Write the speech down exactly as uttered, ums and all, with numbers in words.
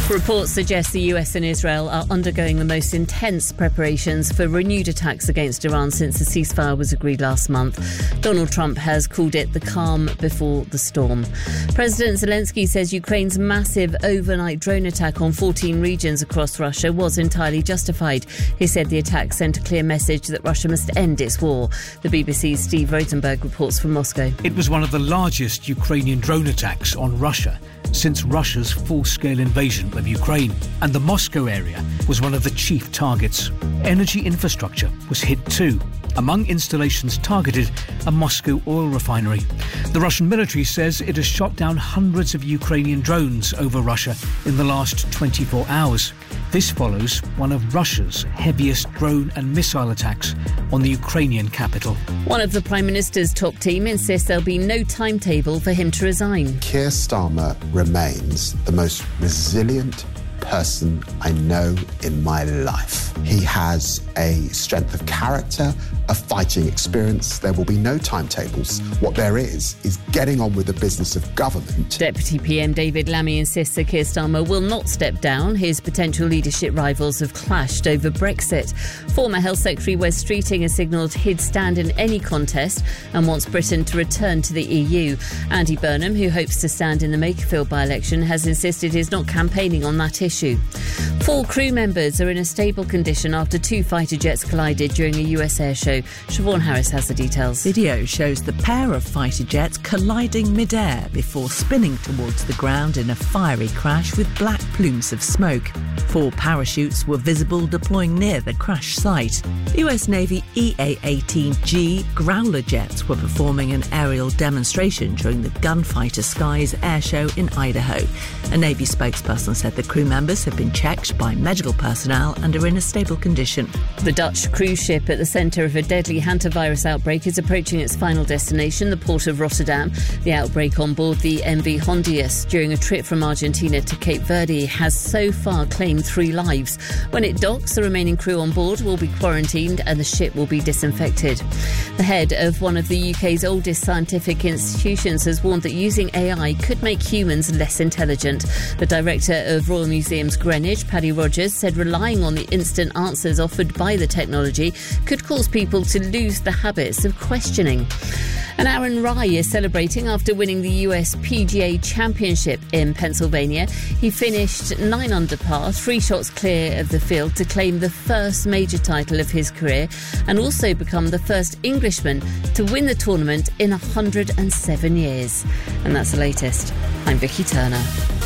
Reports suggest the U S and Israel are undergoing the most intense preparations for renewed attacks against Iran since the ceasefire was agreed last month. Donald Trump has called it the calm before the storm. President Zelensky says Ukraine's massive overnight drone attack on fourteen regions across Russia was entirely justified. He said the attack sent a clear message that Russia must end its war. The B B C's Steve Rosenberg reports from Moscow. It was one of the largest Ukrainian drone attacks on Russia since Russia's full-scale invasion of Ukraine, and the Moscow area was one of the chief targets. Energy infrastructure was hit too. Among installations targeted, a Moscow oil refinery. The Russian military says it has shot down hundreds of Ukrainian drones over Russia in the last twenty-four hours. This follows one of Russia's heaviest drone and missile attacks on the Ukrainian capital. One of the Prime Minister's top team insists there'll be no timetable for him to resign. Keir Starmer remains the most resilient person I know in my life. He has a strength of character, a fighting experience. There will be no timetables. What there is, is getting on with the business of government. Deputy P M David Lammy insists that Keir Starmer will not step down. His potential leadership rivals have clashed over Brexit. Former Health Secretary Wes Streeting has signalled he'd stand in any contest and wants Britain to return to the E U. Andy Burnham, who hopes to stand in the Makerfield by-election, has insisted he's not campaigning on that issue. Four crew members are in a stable condition after two fighter jets collided during a U S air show. Siobhan Harris has the details. Video shows the pair of fighter jets colliding mid-air before spinning towards the ground in a fiery crash with black plumes of smoke. Four parachutes were visible deploying near the crash site. U S Navy E A eighteen G Growler jets were performing an aerial demonstration during the Gunfighter Skies air show in Idaho. A Navy spokesperson said the crew members have been checked by medical personnel and are in a stable condition. The Dutch cruise ship at the centre of a deadly hantavirus outbreak is approaching its final destination, the port of Rotterdam. The outbreak on board the M V Hondius during a trip from Argentina to Cape Verde has so far claimed three lives. When it docks, the remaining crew on board will be quarantined and the ship will be disinfected. The head of one of the U K's oldest scientific institutions has warned that using A I could make humans less intelligent. The director of Royal Museums Greenwich, Paddy Rogers, said relying on the instant answers offered by the technology could cause people to lose the habits of questioning. And Aaron Rai is celebrating after winning the U S P G A Championship in Pennsylvania. He finished nine under par, three shots clear of the field to claim the first major title of his career and also become the first Englishman to win the tournament in one hundred seven years. And that's the latest. I'm Vicky Turner.